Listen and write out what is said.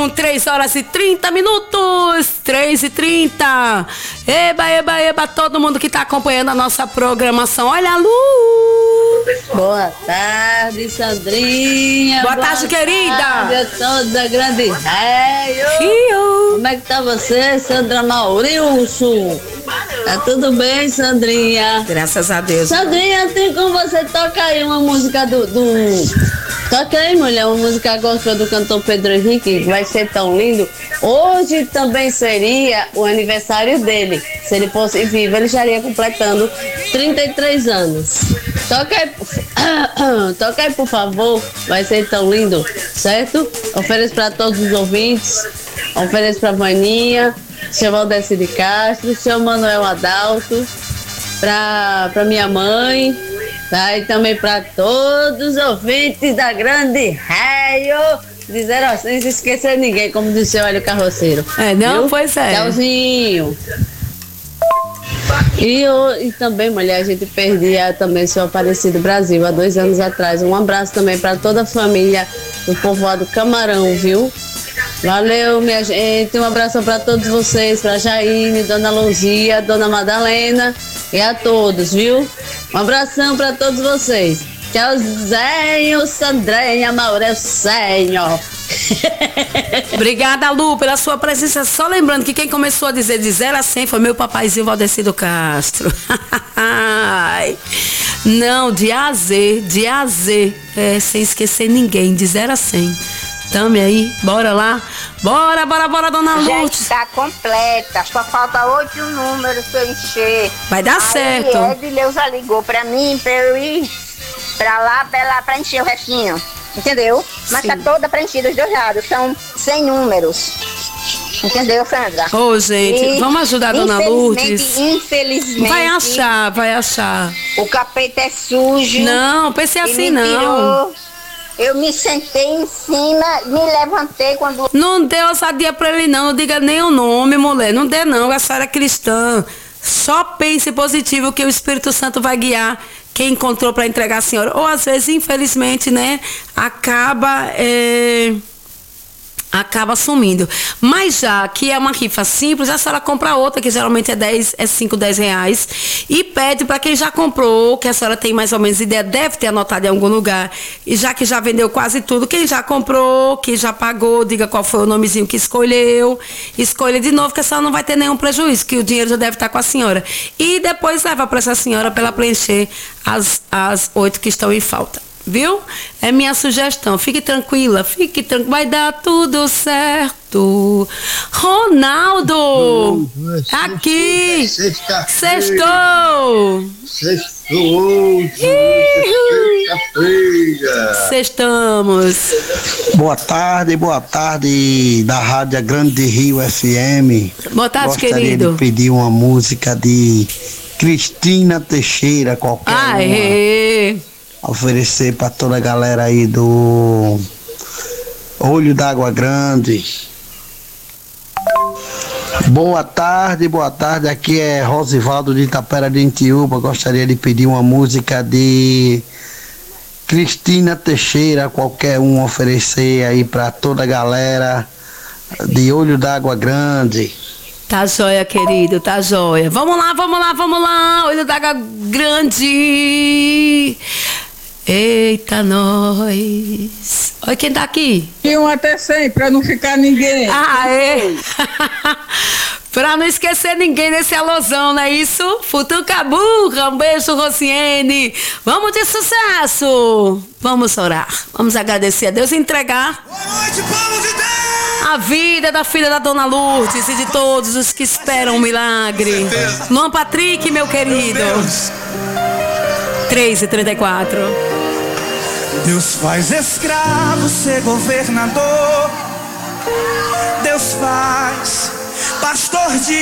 São 3h30, 3h30. Eba, eba, eba, todo mundo que tá acompanhando a nossa programação. Olha a luz. Boa tarde, Sandrinha. Boa tarde, querida. Boa tarde a todos da Grande Raio. Como é que tá você, Sandra Maurilson? Tá tudo bem, Sandrinha? Graças a Deus. Sandrinha, tem como você tocar aí uma música do... Toca aí, mulher, uma música gospel do cantor Pedro Henrique, que vai ser tão lindo. Hoje também seria o aniversário dele. Se ele fosse vivo, ele estaria completando 33 anos. Toca aí, por favor. Vai ser tão lindo, certo? Ofereço para todos os ouvintes. Ofereço para Vaninha, seu Valdeci de Castro, seu Manuel Adalto, para minha mãe, tá? E também para todos os ouvintes da Grande Raio. Dizer assim, se esquecer ninguém, como disse o Hélio Carroceiro. Não, viu? Pois é. Tchauzinho. E também, mulher, a gente perdia também seu Aparecido Brasil há 2 anos atrás. Um abraço também para toda a família do povoado Camarão, viu? Valeu, minha gente. Um abraço para todos vocês, para Jaine, Dona Luzia, Dona Madalena e a todos, viu? Um abração para todos vocês. Tchauzinho, Sandrinha, Maurecinho. Obrigada, Lu, pela sua presença. Só lembrando que quem começou a dizer de 0 a 100 foi meu papaizinho Valdeci do Castro. Não, de A a Z, sem esquecer ninguém, de 0 a 100. Tamo aí, bora lá. Bora, dona Lu. Já está completa, só falta 8 números pra eu encher. Vai dar certo. A Edileuza ligou pra mim, pra eu ir pra lá pra encher o restinho. Entendeu? Mas Sim. tá toda preenchida os 2 lados, são 100 números. Entendeu, Sandra? Ô, gente, vamos ajudar a dona Lourdes. Infelizmente. Vai achar. O capeta é sujo. Não, pensei assim não. Tirou. Eu me sentei em cima, me levantei quando... Não dê ousadia pra ele não diga nem o nome, mulher. Não dê não, a senhora é cristã. Só pense positivo que o Espírito Santo vai guiar quem encontrou para entregar a senhora. Ou às vezes, infelizmente, né, acaba sumindo. Mas já que é uma rifa simples, a senhora compra outra, que geralmente é 5, 10 reais, e pede para quem já comprou, que a senhora tem mais ou menos ideia, deve ter anotado em algum lugar, e já que já vendeu quase tudo, quem já comprou, que já pagou, diga qual foi o nomezinho que escolheu, escolha de novo, que a senhora não vai ter nenhum prejuízo, que o dinheiro já deve estar com a senhora. E depois leva para essa senhora para ela preencher as 8 que estão em falta. Viu? É minha sugestão. Fique tranquila, vai dar tudo certo. Ronaldo! Aqui! Sextou! Sextamos. Boa tarde da Rádio Grande Rio FM. Boa tarde, Gostaria querido. de pedir uma música de Cristina Teixeira, qualquer uma. Oferecer para toda a galera aí do Olho d'Água Grande. Boa tarde, aqui é Rosivaldo de Itapera de Itiúba. Gostaria de pedir uma música de Cristina Teixeira, qualquer um, oferecer aí para toda a galera de Olho d'Água Grande. Tá jóia, querido, tá jóia. Vamos lá, Olho d'Água Grande. Eita, nós. Olha quem tá aqui. E um até 100, pra não ficar ninguém. Pra não esquecer ninguém nesse alusão, não é isso? Futucaburra, um beijo, Rociene. Vamos de sucesso. Vamos orar. Vamos agradecer a Deus e entregar a vida da filha da dona Lourdes e de todos os que esperam um milagre. Luan Patrick, meu querido. 3h34. Deus faz escravo ser governador. Deus faz pastor de